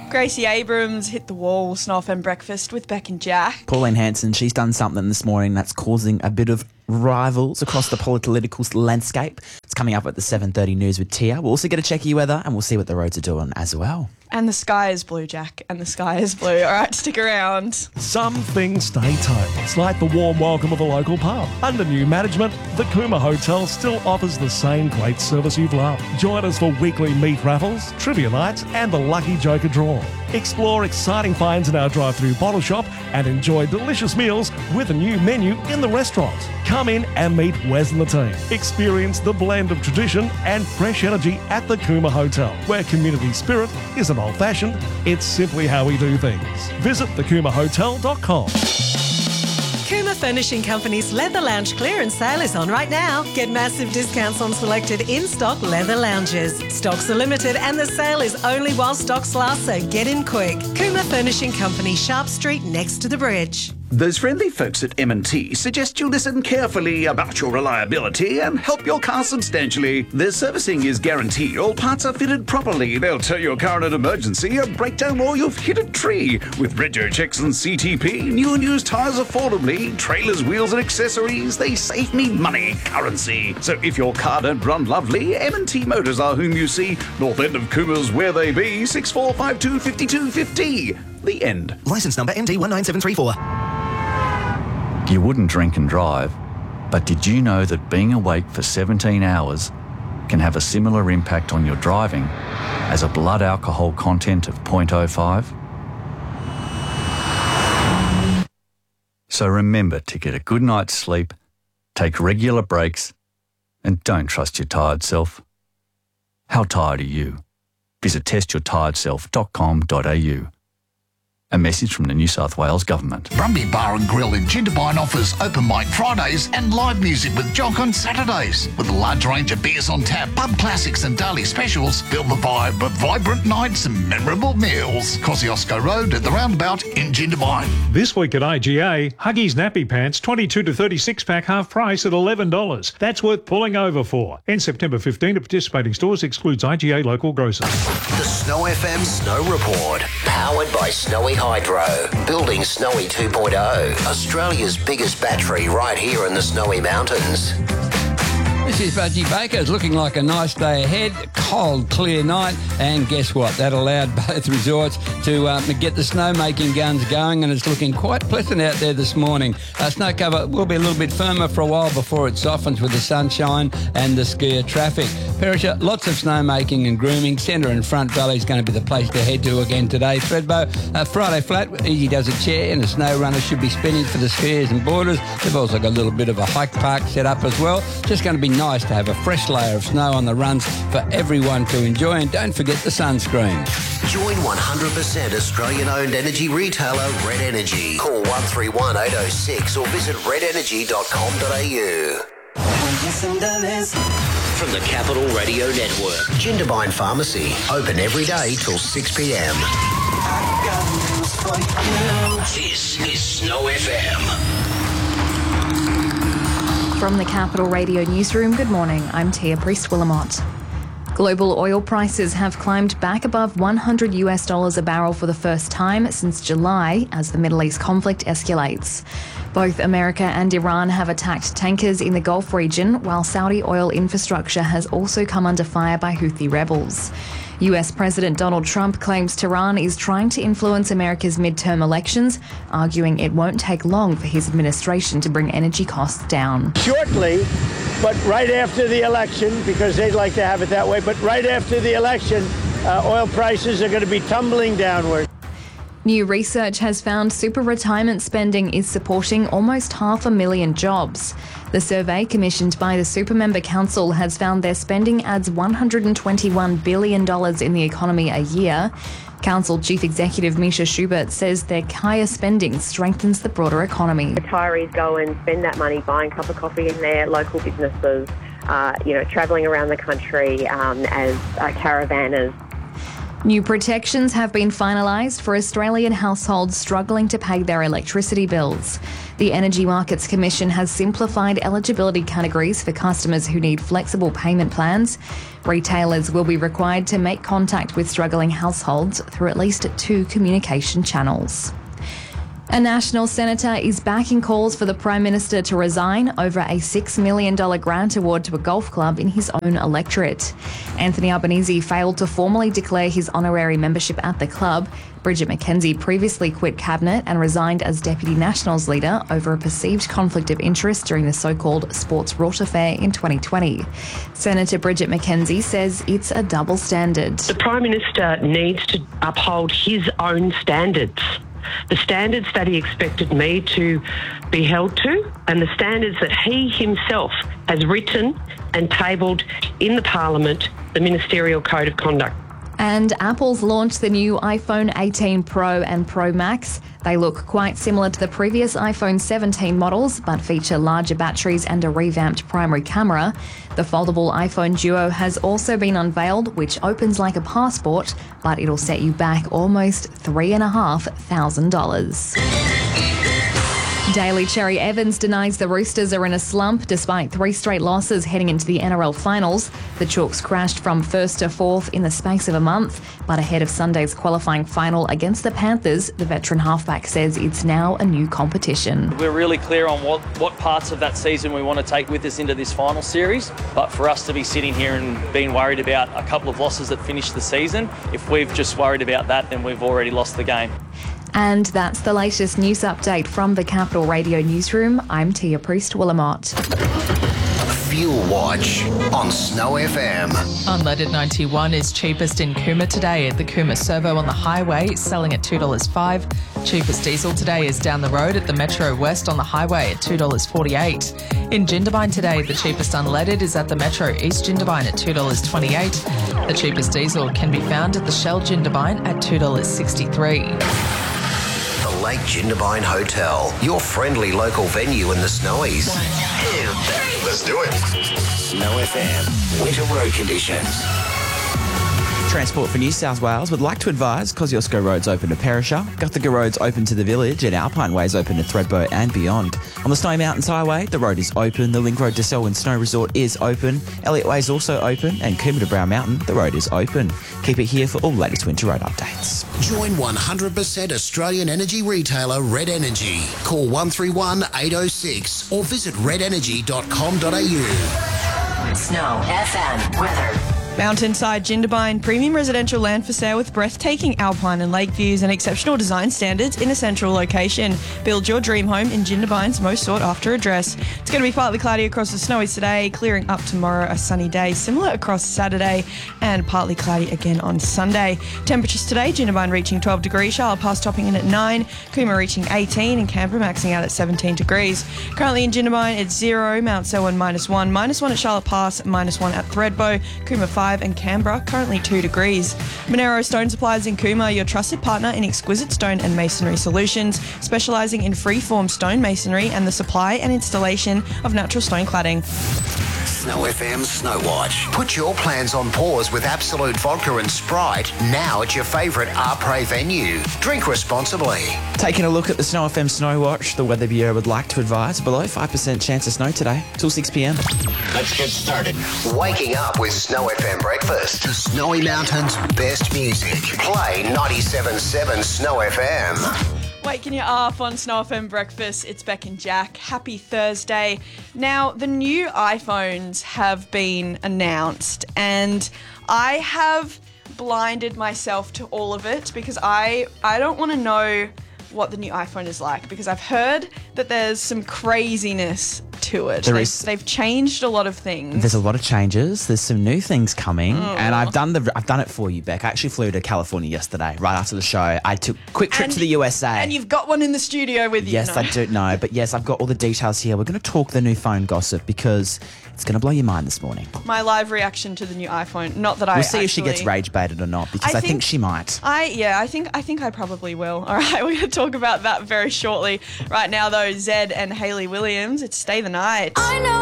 Gracie Abrams hit the wall, Snoff and Breakfast with Beck and Jack. Pauline Hanson, she's done something this morning that's causing a bit of rivals across the political landscape. It's coming up at the 7:30 news with Tia. We'll also get a check of your weather and we'll see what the roads are doing as well. And the sky is blue, Jack, and the sky is blue. All right, stick around. Some things stay timeless, like the warm welcome of a local pub. Under new management, the Cooma Hotel still offers the same great service you've loved. Join us for weekly meat raffles, trivia nights, and the Lucky Joker draw. Explore exciting finds in our drive-through bottle shop and enjoy delicious meals with a new menu in the restaurant. Come in and meet Wes and the team. Experience the blend of tradition and fresh energy at the Cooma Hotel, where community spirit isn't old-fashioned, it's simply how we do things. Visit thecoomahotel.com. Cooma Furnishing Company's Leather Lounge clearance sale is on right now. Get massive discounts on selected in-stock leather lounges. Stocks are limited and the sale is only while stocks last, so get in quick. Cooma Furnishing Company, Sharp Street, next to the bridge. Those friendly folks at M&T suggest you listen carefully about your reliability and help your car substantially. Their servicing is guaranteed. All parts are fitted properly. They'll tow your car in an emergency, a breakdown, or you've hit a tree. With rego checks and CTP, new and used tyres affordably, trailers, wheels and accessories, they save me money, currency. So if your car don't run lovely, M&T Motors are whom you see. North end of Cooma's where they be, 6452 5250. The end. Licence number MD19734. You wouldn't drink and drive, but did you know that being awake for 17 hours can have a similar impact on your driving as a blood alcohol content of 0.05? So remember to get a good night's sleep, take regular breaks, and don't trust your tired self. How tired are you? Visit testyourtiredself.com.au. A message from the New South Wales Government. Brumby Bar and Grill in Jindabyne offers open mic Fridays and live music with Jock on Saturdays. With a large range of beers on tap, pub classics and daily specials, build the vibe of vibrant nights and memorable meals. Kosciuszko Road at the roundabout in Jindabyne. This week at IGA, Huggies Nappy Pants 22 to 36 pack half price at $11. That's worth pulling over for. End September 15 at participating stores, excludes IGA local grocers. The Snow FM Snow Report, powered by Snowy Hydro, building Snowy 2.0, Australia's biggest battery right here in the Snowy Mountains. This is Budgie Baker. It's looking like a nice day ahead. Cold, clear night. And guess what? That allowed both resorts to get the snowmaking guns going, and it's looking quite pleasant out there this morning. Snow cover will be a little bit firmer for a while before it softens with the sunshine and the skier traffic. Perisher, lots of snowmaking and grooming. Centre and Front Valley is going to be the place to head to again today. Thredbo, Friday flat. Easy does a chair, and the snow runner should be spinning for the skiers and boarders. They've also got a little bit of a hike park set up as well. Just going to be nice to have a fresh layer of snow on the runs for everyone to enjoy, and don't forget the sunscreen. Join 100% Australian-owned energy retailer Red Energy. Call 131 806 or visit redenergy.com.au. From the Capital Radio Network, Jindabyne Pharmacy, open every day till 6 p.m. This is Snow FM. From the Capital Radio Newsroom, good morning. I'm Tia Priest-Willamont. Global oil prices have climbed back above $100 a barrel for the first time since July as the Middle East conflict escalates. Both America and Iran have attacked tankers in the Gulf region, while Saudi oil infrastructure has also come under fire by Houthi rebels. US President Donald Trump claims Tehran is trying to influence America's midterm elections, arguing it won't take long for his administration to bring energy costs down. Shortly, but right after the election, because they'd like to have it that way, but right after the election, oil prices are going to be tumbling downward. New research has found super retirement spending is supporting almost 500,000 jobs. The survey commissioned by the Super Member Council has found their spending adds $121 billion in the economy a year. Council Chief Executive Misha Schubert says their higher spending strengthens the broader economy. Retirees go and spend that money buying a cup of coffee in their local businesses, travelling around the country as caravanners. New protections have been finalised for Australian households struggling to pay their electricity bills. The Energy Markets Commission has simplified eligibility categories for customers who need flexible payment plans. Retailers will be required to make contact with struggling households through at least 2 communication channels. A National Senator is backing calls for the Prime Minister to resign over a $6 million grant award to a golf club in his own electorate. Anthony Albanese failed to formally declare his honorary membership at the club. Bridget McKenzie previously quit Cabinet and resigned as Deputy Nationals leader over a perceived conflict of interest during the so-called Sports Rort affair in 2020. Senator Bridget McKenzie says it's a double standard. The Prime Minister needs to uphold his own standards. The standards that he expected me to be held to, and the standards that he himself has written and tabled in the Parliament, the Ministerial Code of Conduct. And Apple's launched the new iPhone 18 Pro and Pro Max. They look quite similar to the previous iPhone 17 models, but feature larger batteries and a revamped primary camera. The foldable iPhone Duo has also been unveiled, which opens like a passport, but it'll set you back almost $3,500. Daly Cherry Evans denies the Roosters are in a slump despite 3 straight losses heading into the NRL finals. The Chooks crashed from 1st to 4th in the space of a month, but ahead of Sunday's qualifying final against the Panthers, the veteran halfback says it's now a new competition. We're really clear on what parts of that season we want to take with us into this final series, but for us to be sitting here and being worried about a couple of losses that finished the season, if we've just worried about that, then we've already lost the game. And that's the latest news update from the Capital Radio Newsroom. I'm Tia Priest-Willamott. Fuel Watch on Snow FM. Unleaded 91 is cheapest in Cooma today at the Cooma Servo on the highway, selling at $2.05. Cheapest diesel today is down the road at the Metro West on the highway at $2.48. In Jindabyne today, the cheapest unleaded is at the Metro East Jindabyne at $2.28. The cheapest diesel can be found at the Shell Jindabyne at $2.63. The Lake Jindabyne Hotel, your friendly local venue in the Snowies. 1, 2, 3. Let's do it. Snow FM, winter road conditions. Transport for New South Wales would like to advise Kosciuszko Road's open to Perisher, Guthaga Road's open to the Village, and Alpine Way's open to Thredbo and beyond. On the Snowy Mountains Highway, the road is open, the Link Road to Selwyn Snow Resort is open, Elliott Way is also open, and Cooma to Brown Mountain, the road is open. Keep it here for all latest winter road updates. Join 100% Australian energy retailer Red Energy. Call 131 806 or visit redenergy.com.au. Snow FM weather. Mountainside Jindabyne, premium residential land for sale with breathtaking alpine and lake views and exceptional design standards in a central location. Build your dream home in Jindabyne's most sought after address. It's going to be partly cloudy across the Snowies today, clearing up tomorrow, a sunny day, similar across Saturday, and partly cloudy again on Sunday. Temperatures today, Jindabyne reaching 12 degrees, Charlotte Pass topping in at 9, Cooma reaching 18, and Canberra maxing out at 17 degrees. Currently in Jindabyne, it's 0, Mount Selwyn -1, -1 at Charlotte Pass, -1 at Thredbo, Cooma 5, and Canberra, currently 2 degrees. Monero Stone Supplies in Cooma, your trusted partner in exquisite stone and masonry solutions, specialising in free-form stone masonry and the supply and installation of natural stone cladding. Snow FM Snow Watch. Put your plans on pause with Absolute Vodka and Sprite now at your favourite Arpre venue. Drink responsibly. Taking a look at the Snow FM Snow Watch, the Weather Bureau would like to advise below 5% chance of snow today till 6 p.m. Let's get started. Waking up with Snow FM breakfast. The Snowy Mountains' best music. Play 97.7 Snow FM. Waking you up on Snow FM Breakfast, it's Beck and Jack. Happy Thursday. Now, the new iPhones have been announced, and I have blinded myself to all of it because I don't want to know what the new iPhone is like, because I've heard that there's some craziness to it. They've changed a lot of things. There's a lot of changes. There's some new things coming, and I've done it for you, Beck. I actually flew to California yesterday, right after the show. I took a quick trip to the USA. And you've got one in the studio with you. Yes, I do know, but yes, I've got all the details here. We're going to talk the new phone gossip because it's going to blow your mind this morning. My live reaction to the new iPhone. Not that we'll see if she gets rage baited or not, because I think she might. I think I probably will. All right, we're going to talk about that very shortly. Right now, though, Zed and Hayley Williams. It's Stay the Night. I know.